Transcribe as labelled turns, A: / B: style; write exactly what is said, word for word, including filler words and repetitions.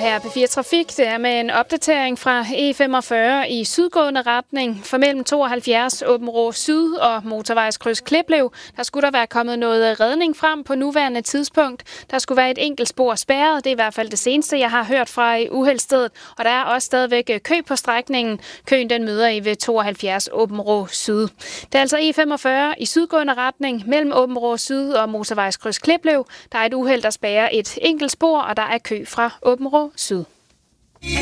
A: her P fire Trafik, det er med en opdatering fra E femogfyrre i sydgående retning. For mellem tooghalvfjerds Aabenraa Syd og motorvejskryds Kliplev, der skulle der være kommet noget redning frem på nuværende tidspunkt. Der skulle være et enkelt spor spærret, det er i hvert fald det seneste, jeg har hørt fra uheldsstedet. Og der er også stadigvæk kø på strækningen. Køen den møder I ved tooghalvfjerds Aabenraa Syd. Det er altså E femogfyrre i sydgående retning mellem Aabenraa Syd og motorvejskryds Kliplev. Der er et uheld, der spærrer et enkelt spor, og der er kø fra Aabenraa Syd.